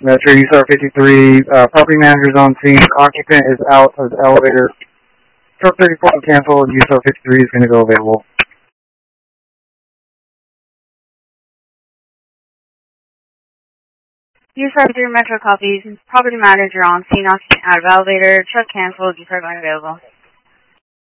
Metro USAR 53, property manager's on scene. Occupant is out of the elevator. Truck 34 canceled. USAR 53 is going to go available. USAR 53 Metro copies. Property manager on scene. Occupant out of elevator. Truck canceled. USAR going available.